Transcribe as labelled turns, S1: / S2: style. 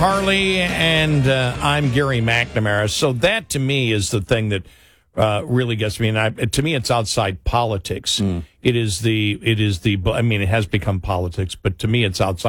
S1: Harley, and I'm Gary McNamara. So that, to me, is the thing that really gets me. And to me, it's outside politics. It is the. I mean, it has become politics, but to me, it's outside.